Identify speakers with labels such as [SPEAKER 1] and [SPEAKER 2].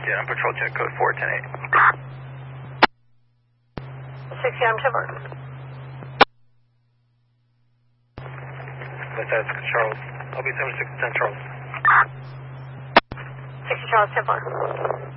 [SPEAKER 1] on patrol check code 4108.
[SPEAKER 2] 60 on Timber.
[SPEAKER 1] That's Charles. I'll be 7610 Charles.
[SPEAKER 2] 60 Charles Timber.